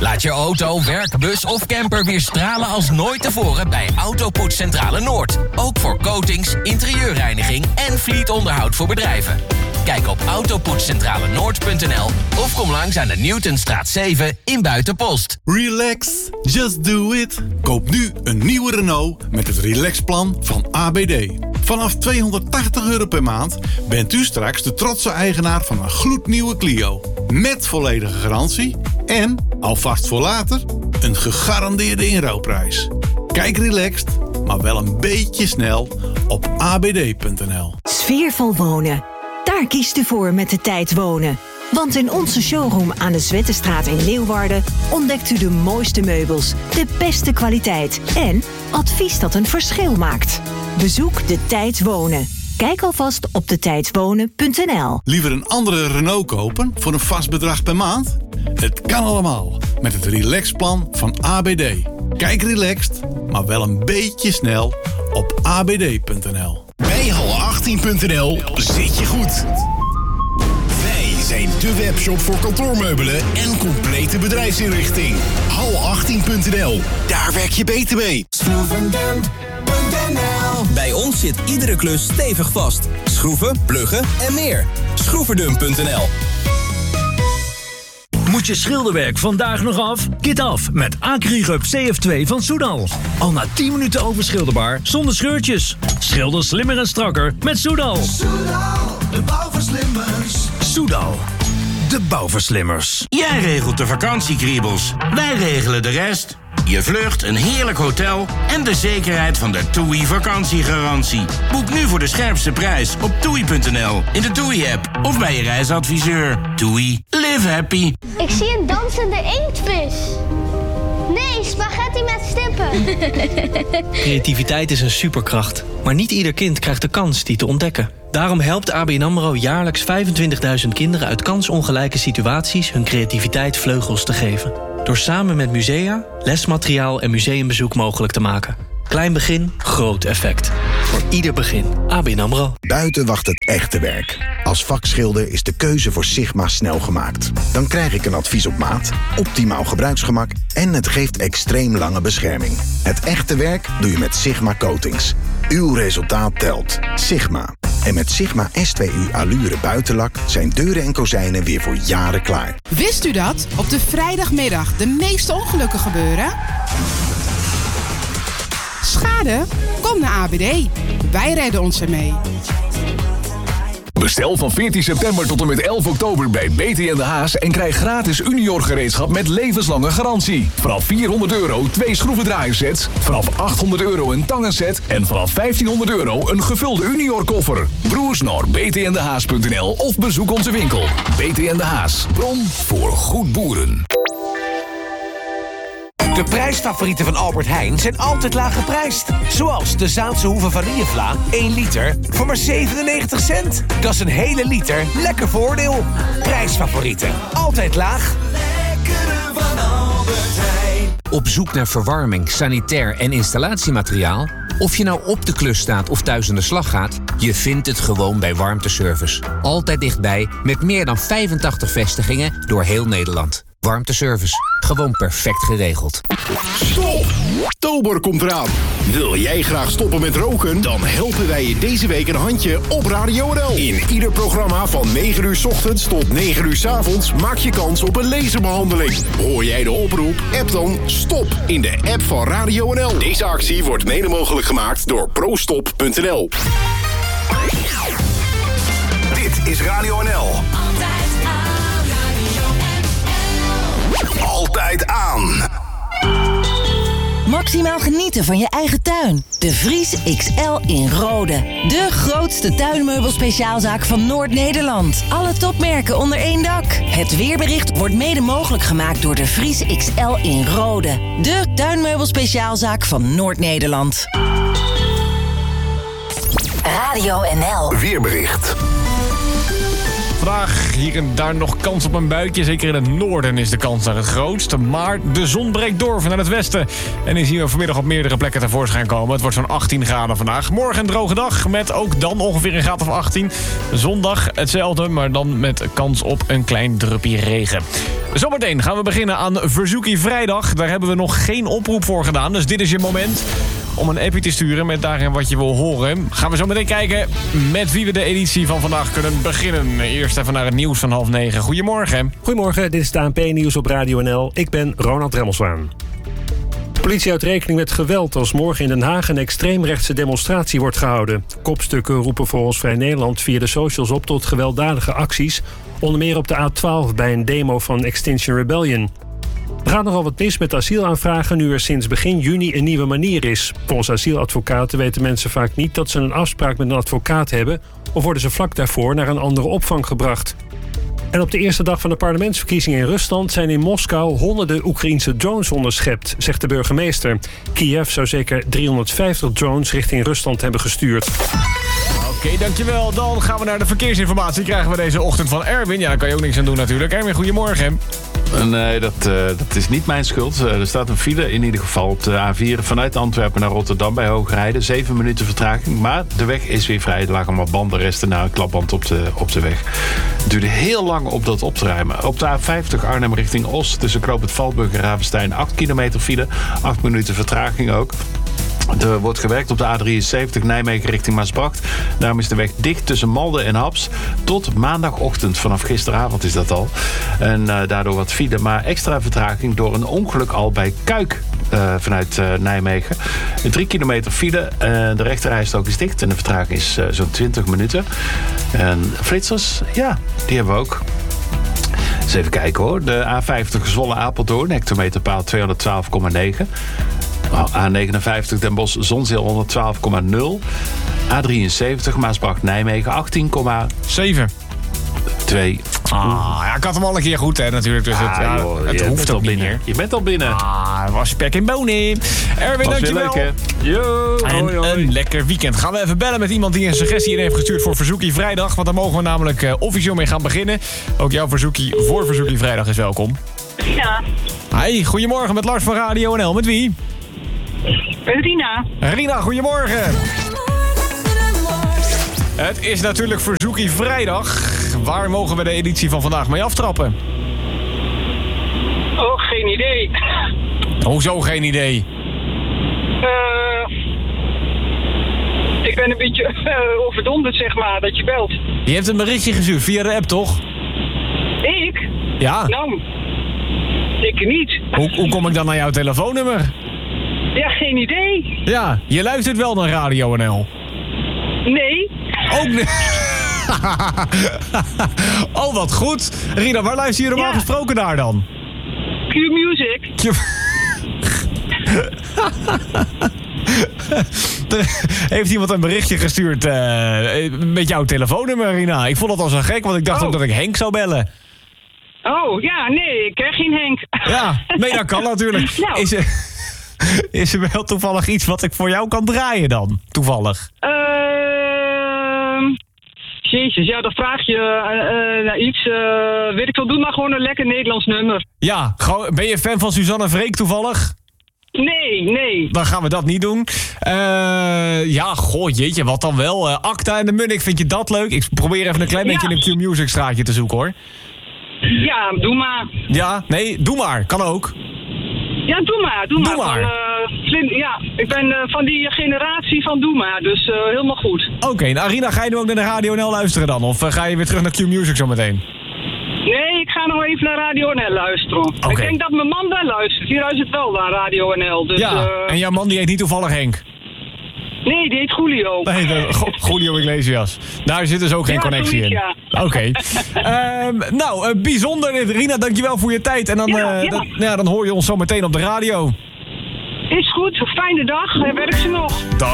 Laat je auto, werkbus of camper weer stralen als nooit tevoren bij Autopoetscentrale Noord. Ook voor coatings, interieurreiniging en fleetonderhoud voor bedrijven. Kijk op autopoetscentralenoord.nl of kom langs aan de Newtonstraat 7 in Buitenpost. Relax, just do it. Koop nu een nieuwe Renault met het Relax-plan van ABD. Vanaf €280 per maand bent u straks de trotse eigenaar van een gloednieuwe Clio. Met volledige garantie en, alvast voor later, een gegarandeerde inruilprijs. Kijk relaxed, maar wel een beetje snel op abd.nl. Sfeervol wonen. Daar kiest u voor met de tijd wonen. Want in onze showroom aan de Zwettestraat in Leeuwarden ontdekt u de mooiste meubels, de beste kwaliteit en advies dat een verschil maakt. Bezoek de Tijd Wonen. Kijk alvast op detijdwonen.nl. Liever een andere Renault kopen voor een vast bedrag per maand? Het kan allemaal met het Relax-plan van ABD. Kijk relaxed, maar wel een beetje snel op abd.nl. Bij hal18.nl zit je goed. Wij zijn de webshop voor kantoormeubelen en complete bedrijfsinrichting. Hal18.nl, daar werk je beter mee. Bij ons zit iedere klus stevig vast. Schroeven, pluggen en meer. Schroeverdum.nl. Moet je schilderwerk vandaag nog af? Kit af met Acryrub CF2 van Soudal. Al na 10 minuten overschilderbaar zonder scheurtjes. Schilder slimmer en strakker met Soudal. Soudal, de bouwverslimmers. Soudal, de bouwverslimmers. Jij regelt de vakantiekriebels. Wij regelen de rest. Je vlucht, een heerlijk hotel en de zekerheid van de TUI vakantiegarantie. Boek nu voor de scherpste prijs op TUI.nl, in de TUI-app of bij je reisadviseur. TUI, live happy. Ik zie een dansende inktvis. Nee, spaghetti met stippen. Creativiteit is een superkracht, maar niet ieder kind krijgt de kans die te ontdekken. Daarom helpt ABN AMRO jaarlijks 25.000 kinderen uit kansongelijke situaties hun creativiteit vleugels te geven. Door samen met musea, lesmateriaal en museumbezoek mogelijk te maken. Klein begin, groot effect. Voor ieder begin. ABN AMRO. Buiten wacht het echte werk. Als vakschilder is de keuze voor Sigma snel gemaakt. Dan krijg ik een advies op maat, optimaal gebruiksgemak en het geeft extreem lange bescherming. Het echte werk doe je met Sigma Coatings. Uw resultaat telt. Sigma. En met Sigma S2U Allure buitenlak zijn deuren en kozijnen weer voor jaren klaar. Wist u dat op de vrijdagmiddag de meeste ongelukken gebeuren? Schade? Kom naar ABD. Wij redden ons ermee. Bestel van 14 september tot en met 11 oktober bij BT en de Haas en krijg gratis Unior gereedschap met levenslange garantie. Vanaf €400 2 schroevendraaiersets, vanaf €800 een tangenset en vanaf €1500 een gevulde Unior koffer. Broers naar btndehaas.nl of bezoek onze winkel. BT en de Haas, bron voor goed boeren. De prijsfavorieten van Albert Heijn zijn altijd laag geprijsd. Zoals de Zaanse Hoeve vanillevla, 1 liter, voor maar 97 cent. Dat is een hele liter, lekker voordeel. Prijsfavorieten, altijd laag. Lekkere van Albert Heijn. Op zoek naar verwarming, sanitair en installatiemateriaal? Of je nou op de klus staat of thuis aan de slag gaat, je vindt het gewoon bij Warmteservice. Altijd dichtbij, met meer dan 85 vestigingen door heel Nederland. Warmteservice. Gewoon perfect geregeld. Stop! Oktober komt eraan. Wil jij graag stoppen met roken? Dan helpen wij je deze week een handje op Radio NL. In ieder programma van 9 uur 's ochtends tot 9 uur 's avonds maak je kans op een laserbehandeling. Hoor jij de oproep? App dan STOP in de app van Radio NL. Deze actie wordt mede mogelijk gemaakt door prostop.nl. Dit is Radio NL. Altijd aan. Maximaal genieten van je eigen tuin. De Vries XL in Rode. De grootste tuinmeubelspeciaalzaak van Noord-Nederland. Alle topmerken onder één dak. Het weerbericht wordt mede mogelijk gemaakt door de Vries XL in Rode. De tuinmeubelspeciaalzaak van Noord-Nederland. Radio NL. Weerbericht. Vandaag hier en daar nog kans op een buitje. Zeker in het noorden is de kans daar het grootst. Maar de zon breekt door vanuit het westen. En die zien we vanmiddag op meerdere plekken tevoorschijn komen. Het wordt zo'n 18 graden vandaag. Morgen een droge dag met ook dan ongeveer een graad of 18. Zondag hetzelfde, maar dan met kans op een klein druppie regen. Zometeen gaan we beginnen aan Verzoekie Vrijdag. Daar hebben we nog geen oproep voor gedaan. Dus dit is je moment om een appje te sturen met daarin wat je wil horen. Gaan we zo meteen kijken met wie we de editie van vandaag kunnen beginnen. Eerst even naar het nieuws van 8:30. Goedemorgen. Goedemorgen, dit is het ANP-nieuws op Radio NL. Ik ben Ronald Remmelswaan. De politie houdt rekening met geweld als morgen in Den Haag een extreemrechtse demonstratie wordt gehouden. Kopstukken roepen volgens Vrij Nederland via de socials op tot gewelddadige acties. Onder meer op de A12 bij een demo van Extinction Rebellion. Er gaat nogal wat mis met asielaanvragen nu er sinds begin juni een nieuwe manier is. Volgens asieladvocaten weten mensen vaak niet dat ze een afspraak met een advocaat hebben, of worden ze vlak daarvoor naar een andere opvang gebracht. En op de eerste dag van de parlementsverkiezingen in Rusland zijn in Moskou honderden Oekraïense drones onderschept, zegt de burgemeester. Kiev zou zeker 350 drones richting Rusland hebben gestuurd. Oké, dankjewel. Dan gaan we naar de verkeersinformatie. Krijgen we deze ochtend van Erwin. Ja, daar kan je ook niks aan doen natuurlijk. Erwin, goedemorgen. Nee, dat is niet mijn schuld. Er staat een file in ieder geval op de A4 vanuit Antwerpen naar Rotterdam bij Hoogrijden. 7 minuten vertraging, maar de weg is weer vrij. Er lagen allemaal bandenresten na een klapband op de weg. Het duurde heel lang om dat op te ruimen. Op de A50 Arnhem richting Os tussen Knoopend Valburg en Ravenstein 8 kilometer file. 8 minuten vertraging ook. Er wordt gewerkt op de A73 Nijmegen richting Maasbracht. Daarom is de weg dicht tussen Malden en Haps tot maandagochtend. Vanaf gisteravond is dat al. En daardoor wat file, maar extra vertraging door een ongeluk al bij Kuik vanuit Nijmegen. 3 kilometer file. De rechterrijstrook is dicht en de vertraging is zo'n 20 minuten. En flitsers, ja, die hebben we ook. Eens even kijken hoor. De A50 Zwolle-Apeldoorn, hectometerpaal 212,9. A59 Den Bosch Zonzeel 112,0. A73 Maasbracht-Nijmegen 18,7. 2. Ja, ik had hem al een keer goed, hè, natuurlijk. Dus het hoeft ook niet meer. Je bent al binnen. Was pek in bonen. Erwin, dankjewel. Leuk, yo, en een lekker weekend. Gaan we even bellen met iemand die een suggestie in heeft gestuurd voor Verzoekie Vrijdag. Want daar mogen we namelijk officieel mee gaan beginnen. Ook jouw verzoekie voor Verzoekie Vrijdag is welkom. Ja. Hi, goedemorgen met Lars van Radio NL. Met wie? Rina. Rina, goedemorgen. Het is natuurlijk Verzoekie Vrijdag. Waar mogen we de editie van vandaag mee aftrappen? Oh, geen idee. Hoezo geen idee? Ik ben een beetje overdonderd, zeg maar, dat je belt. Je hebt een berichtje gestuurd via de app, toch? Ik? Ja. Nou, ik niet. Hoe kom ik dan naar jouw telefoonnummer? Ja, geen idee. Ja, je luistert wel naar Radio NL. Nee. Ook nee. Oh, wat goed. Rina, waar luister je normaal gesproken naar dan? Q-Music. Heeft iemand een berichtje gestuurd met jouw telefoonnummer, Rina? Ik vond dat al zo gek, want ik dacht ook dat ik Henk zou bellen. Oh, ja, nee, ik ken geen Henk. Ja, nee, dat kan natuurlijk. Nou. Is er wel toevallig iets wat ik voor jou kan draaien dan? Toevallig. Jezus, ja, dan vraag je naar iets. Weet ik wel, doe maar gewoon een lekker Nederlands nummer. Ja, ben je fan van Suzanne Freek toevallig? Nee. Dan gaan we dat niet doen. Ja, goh, jeetje, wat dan wel? Acta en de Munnik, vind je dat leuk? Ik probeer even een klein beetje in een Q-Music straatje te zoeken, hoor. Ja, doe maar. Ja, nee, doe maar. Kan ook. Ja, doe maar. Ja, ik ben van die generatie van doe maar, dus helemaal goed. Oké, nou Rina, ga je nu ook naar de Radio NL luisteren dan? Of ga je weer terug naar Q-Music zometeen? Nee, ik ga nog even naar Radio NL luisteren. Okay. Ik denk dat mijn man wel luistert. Die luistert wel naar Radio NL. Dus, ja, en jouw man die heet niet toevallig Henk? Nee, die heet Julio. Nee, Julio Iglesias. Daar zit dus ook geen connectie in. Ja. Oké. Nou, bijzonder. Rina, dankjewel voor je tijd. En dan, dan hoor je ons zo meteen op de radio. Is goed. Fijne dag. Werk ze nog.